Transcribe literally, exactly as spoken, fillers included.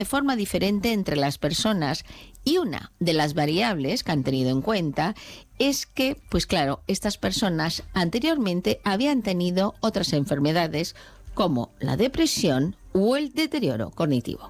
de forma diferente entre las personas, y una de las variables que han tenido en cuenta es que, pues claro, estas personas anteriormente habían tenido otras enfermedades como la depresión o el deterioro cognitivo.